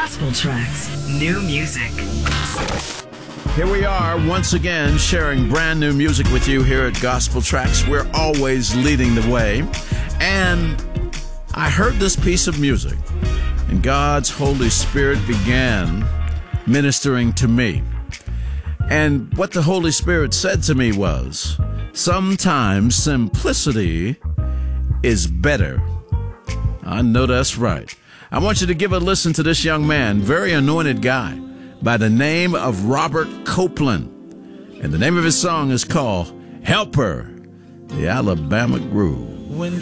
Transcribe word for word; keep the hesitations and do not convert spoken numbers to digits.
Gospel Tracks. New music. Here we are once again sharing brand new music with you here at Gospel Tracks. We're always leading the way. And I heard this piece of music, and God's Holy Spirit began ministering to me. And what the Holy Spirit said to me was, sometimes simplicity is better. I know that's right. I want you to give a listen to this young man, very anointed guy, by the name of Robert Copeland. And the name of his song is called Helper, the Alabama Groove. When